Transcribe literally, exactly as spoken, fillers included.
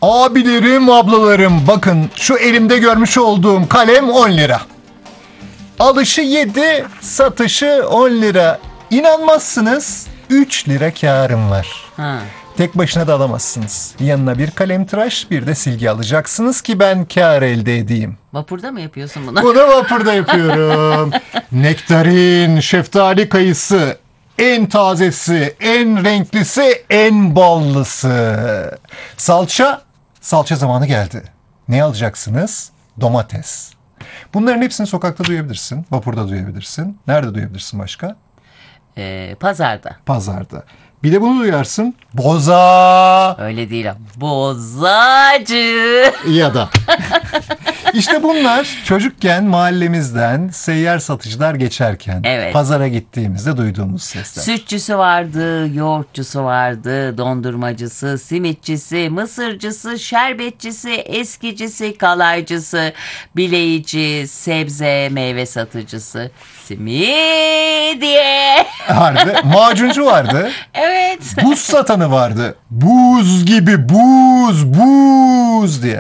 Abilerim, ablalarım, bakın şu elimde görmüş olduğum kalem on lira. Alışı yedi, satışı on lira. İnanmazsınız, üç lira kârım var. Ha. Tek başına da alamazsınız. Yanına bir kalem tıraş, bir de silgi alacaksınız ki ben kâr elde edeyim. Vapurda mı yapıyorsun bunu? Bunu vapurda yapıyorum. Nektarin, şeftali kayısı, en tazesi, en renklisi, en ballısı. Salça, salça zamanı geldi. Ne alacaksınız? Domates. Bunların hepsini sokakta duyabilirsin, vapurda duyabilirsin. Nerede duyabilirsin başka? Ee, pazarda. Pazarda. Bir de bunu duyarsın. Boza Öyle değil ama. Bozacı. ya da. İşte bunlar çocukken mahallemizden seyyar satıcılar geçerken Evet. pazara gittiğimizde duyduğumuz sesler. Sütçüsü vardı, yoğurtçusu vardı, dondurmacısı, simitçisi, mısırcısı, şerbetçisi, eskicisi, kalaycısı, bileyici, sebze, meyve satıcısı, simidye. Vardı. Macuncu vardı. Evet. Buz satanı vardı. Buz gibi buz, buz diye.